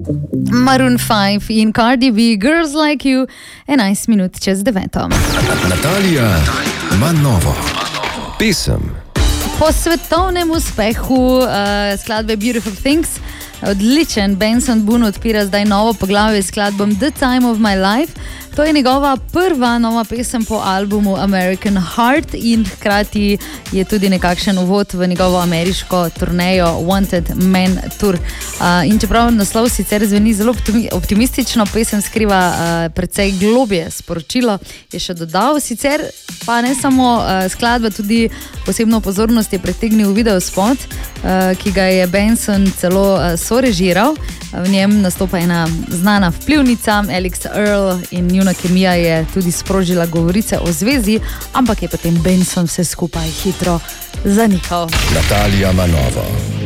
Maroon 5 in Cardi B, Girls Like You, 11 minut čez 9. Natalija ima novo pesem. Po svetovnem uspehu skladbe Beautiful Things odličen Benson Boone odpira zdaj novo poglavje s skladbom The Time of My Life. To je njegova prva nova pesem po albumu American Heart in hkrati je tudi nekakšen uvod v njegovo ameriško turnejo Wanted Man Tour. In čeprav naslov sicer zveni zelo optimistično, pesem skriva precej globje sporočilo, je še dodal. Sicer pa ne samo skladba, tudi posebno pozornost je pritegnil videospot, ki ga je Benson celo sorežiral. V njem nastopa ena znana vplivnica, Alex Earl, in njuna kemija je tudi sprožila govorice o zvezi, ampak je potem Benson vse skupaj hitro zanikal. Natalija ima novo.